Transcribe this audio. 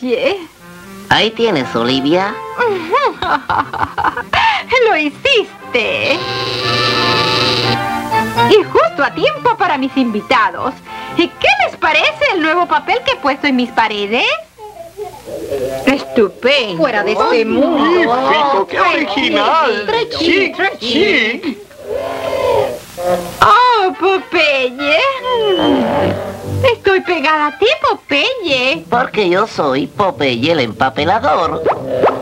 Popeye. Ahí tienes, Olivia. Lo hiciste. Y justo a tiempo para mis invitados. ¿Y qué les parece el nuevo papel que he puesto en mis paredes? Estupendo. Fuera de este mundo. ¡Fijo, qué original! Chic, chic. ¡Oh, Popeye! Estoy pegada a ti, Popeye. Porque yo soy Popeye el empapelador.